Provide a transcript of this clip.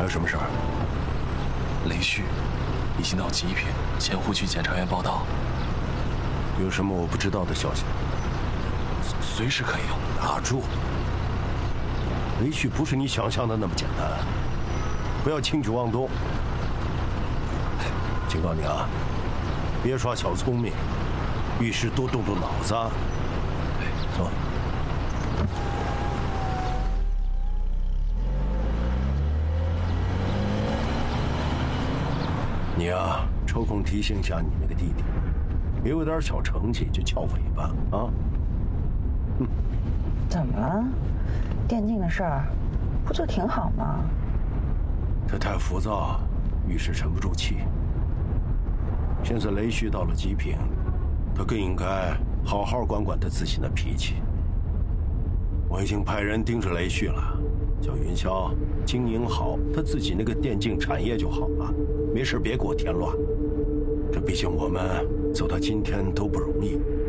还有什么事儿？ 雷旭已经到极品前湖区检察院报道。 有什么我不知道的消息？ 随时可以。 打住！雷旭不是你想象的那么简单，不要轻举妄动。警告你啊，别耍小聪明，遇事多动动脑子啊。走。你啊，抽空提醒一下你那个弟弟，别有点小成绩就翘尾巴啊。 怎么了？电竞的事儿不就挺好吗？ 他太浮躁，遇事沉不住气。现在雷旭到了极品，他更应该好好管管他自己的脾气。我已经派人盯着雷旭了，叫云霄经营好他自己那个电竞产业就好了，没事别给我添乱。这毕竟我们走到今天都不容易。